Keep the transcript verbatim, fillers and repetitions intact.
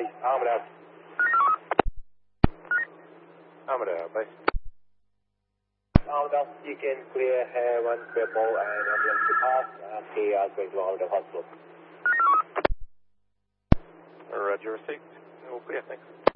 bye. Armadale. Armadale, bye. Armadale, you can clear Hair one triple and ambulance to pass. Uh, P R going to Armadale Hospital. Roger, received. All clear, thanks.